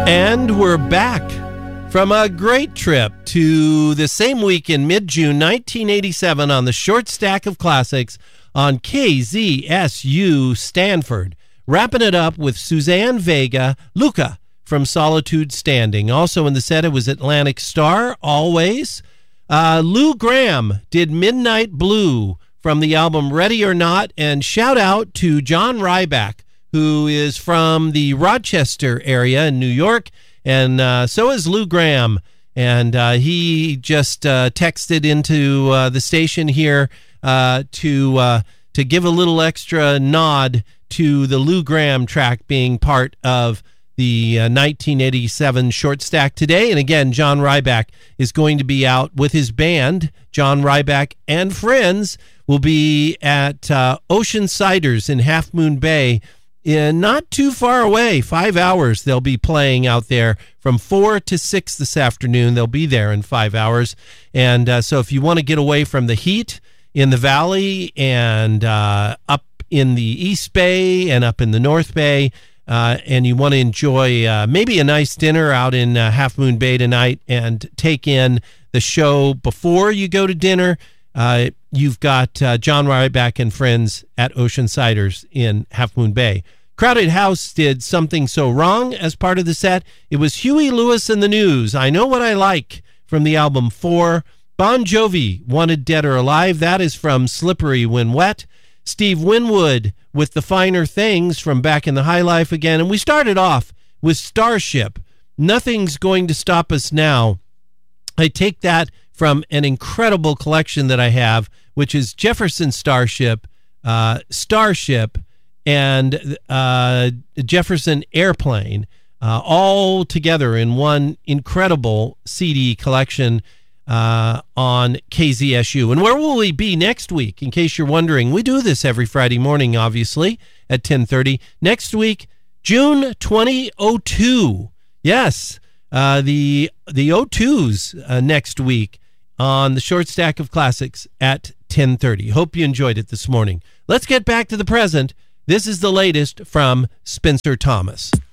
And we're back from a great trip to the same week in mid-June 1987 on the Short Stack of Classics on KZSU Stanford. Wrapping it up with Suzanne Vega, Luca from Solitude Standing. Also in the set, it was Atlantic Star, Always. Lou Gramm did Midnight Blue from the album Ready or Not. And shout out to John Ryback, who is from the Rochester area in New York. And so is Lou Gramm. And he just texted into the station here to give a little extra nod to the Lou Gramm track being part of the 1987 Short Stack today. And again, John Ryback is going to be out with his band. John Ryback and friends will be at Ocean Ciders in Half Moon Bay, not too far away, 5 hours. They'll be playing out there from 4 to 6 this afternoon. They'll be there in 5 hours. And so if you want to get away from the heat in the valley and up in the East Bay and up in the North Bay, and you want to enjoy maybe a nice dinner out in Half Moon Bay tonight and take in the show before you go to dinner, you've got John Ryback and friends at Ocean Ciders in Half Moon Bay. Crowded House did Something So Wrong as part of the set. It was Huey Lewis and the News, I Know What I Like, from the album 4. Bon Jovi, Wanted Dead or Alive, that is from Slippery When Wet. Steve Winwood with The Finer Things from Back in the High Life again. And we started off with Starship, Nothing's Going to Stop Us Now. I take that from an incredible collection that I have, which is Jefferson Starship, Starship, and Jefferson Airplane, all together in one incredible CD collection on KZSU. And where will we be next week? In case you're wondering, we do this every Friday morning, obviously, at 10:30. Next week, June 2002. Yes, the O2s next week on the Short Stack of Classics at 10:30. Hope you enjoyed it this morning. Let's get back to the present. This is the latest from Spencer Thomas.